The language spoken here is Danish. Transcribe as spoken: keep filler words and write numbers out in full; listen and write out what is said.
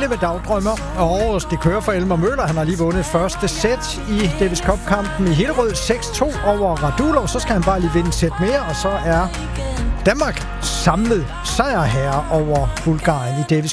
Alle vil dagdrømmer, og det kører for Elmer Møller. Han har lige vundet første sæt i Davis Cup-kampen i Hillerød seks to over Radulov. Så skal han bare lige vinde et sæt mere, og så er Danmark samlet sejrherre over Bulgarien i Davis